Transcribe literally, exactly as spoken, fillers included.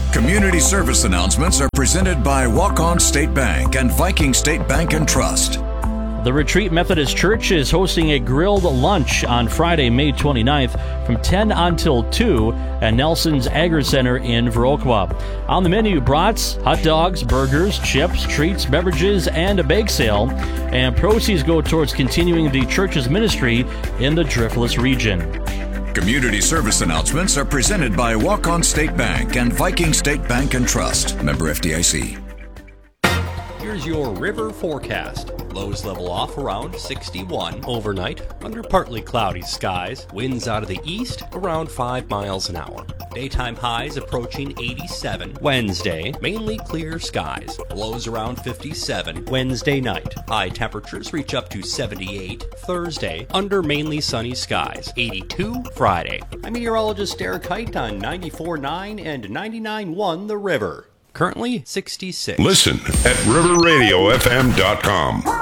Community service announcements are presented by Walk-On State Bank and Viking State Bank and Trust. The Retreat Methodist Church is hosting a grilled lunch on Friday, May twenty-ninth from ten until two at Nelson's Agri Center in Viroqua. On the menu, brats, hot dogs, burgers, chips, treats, beverages, and a bake sale. And proceeds go towards continuing the church's ministry in the Driftless region. Community service announcements are presented by Walk-On State Bank and Viking State Bank and Trust. Member F D I C. Here's your river forecast. Lows level off around sixty-one. Overnight, under partly cloudy skies. Winds out of the east around five miles an hour. Daytime highs approaching eighty-seven. Wednesday, mainly clear skies. Lows around fifty-seven. Wednesday night, high temperatures reach up to seventy-eight. Thursday, under mainly sunny skies. eighty-two. Friday. I'm meteorologist Derek Height on ninety-four point nine and ninety-nine point one The River. Currently sixty-six. Listen at river radio f m dot com.